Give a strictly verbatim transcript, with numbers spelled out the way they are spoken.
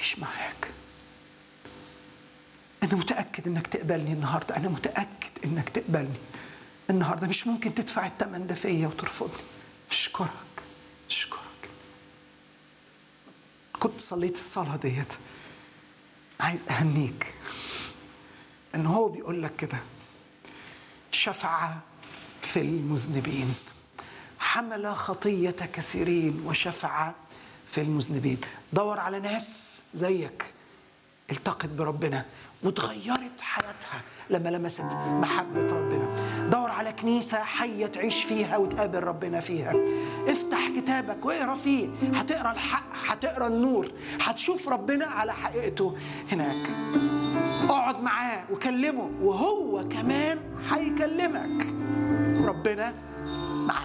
عايش معاك. أنا متأكد إنك تقبلني النهاردة، أنا متأكد إنك تقبلني النهاردة. مش ممكن تدفع الثمن ده فيا وترفضني. أشكرك أشكرك. كنت صليت الصلاة ديت، عايز أهنيك إن هو بيقول لك كده: شفع في المذنبين، حمل خطية كثيرين وشفع في المذنبين. دور على ناس زيك التقت بربنا وتغيرت حياتها لما لمست محبة ربنا. دور على كنيسة حية تعيش فيها وتقابل ربنا فيها. افتح كتابك واقرأ فيه، هتقرأ الحق، هتقرأ النور، هتشوف ربنا على حقيقته هناك. اقعد معاه وكلمه وهو كمان هيكلمك. ربنا